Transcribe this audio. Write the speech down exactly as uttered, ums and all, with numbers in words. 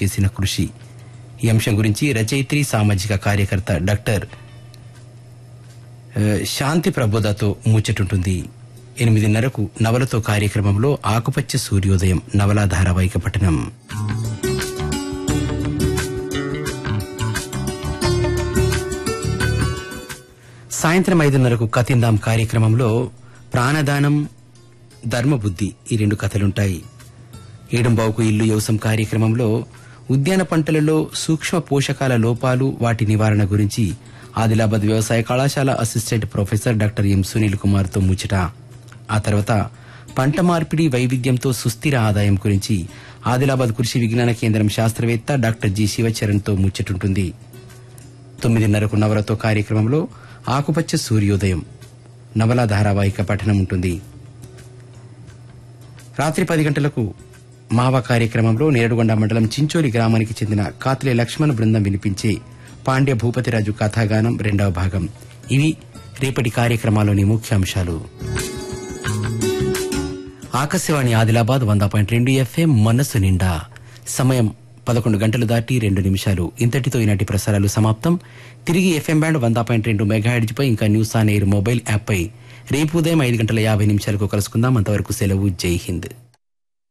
చేసిన కృషి. ఈ అంశం గురించి రచయిత్రి, సామాజిక కార్యకర్త డాక్టర్ శాంతి ప్రబోధతో ముచ్చటుంటుంది. ఎనిమిదిన్నరకు నవలతో కార్యక్రమంలో ఆకుపచ్చ సూర్యోదయం నవలా ధారావాహిక పఠనం. సాయంత్రం ఐదున్నరకు కథిందాం కార్యక్రమంలో ప్రాణదానం, ధర్మబుద్ధి ఈ రెండు కథలుంటాయి. ఏడుంబావుకు ఇల్లు వ్యవసాయం కార్యక్రమంలో ఉద్యాన పంటలలో సూక్ష్మ పోషకాల లోపాలు, వాటి నివారణ గురించి ఆదిలాబాద్ వ్యవసాయ కళాశాల assistant professor doctor M Sunil కుమార్తో ముచ్చట. ఆ తర్వాత పంట మార్పిడి వైవిధ్యంతో సుస్థిర ఆదాయం గురించి ఆదిలాబాద్ కృషి విజ్ఞాన కేంద్రం శాస్త్రవేత్త డాక్టర్ జి శివచరణ్తో ముచ్చటుంటుంది. తొమ్మిదిన్నరకు నవలతో కార్యక్రమంలో ఆకుపచ్చ సూర్యోదయం నవలా ధారావాహిక పఠనం ఉంటుంది. రాత్రి పది గంటలకు మావా కార్యక్రమంలో నేరడుగొండ మండలం చించోలి గ్రామానికి చెందిన కాత్లే లక్ష్మణ్ బృందం వినిపించే పాండ్య భూపతిరాజు కథాగానం రెండవ భాగం. ఇవి రేపటి కార్యక్రమాల్లోని ముఖ్యాంశాలు. ఆకాశవాణి ఆదిలాబాద్ వంద పాయింట్ రెండు ఎఫ్ఎం మనస్సు నిండా. సమయం పదకొండు గంటలు దాటి రెండు నిమిషాలు. ఇంతటితో ఈనాటి ప్రసారాలు సమాప్తం. తిరిగి ఎఫ్ఎం బ్యాండ్ వంద పాయింట్ రెండు మెగాహెర్ట్జ్ పై ఇంకా news on air mobile app పై రేపు ఉదయం ఐదు గంటల యాభై నిమిషాలకు కలుసుకుందాం. అంతవరకు సెలవు. జై హింద్.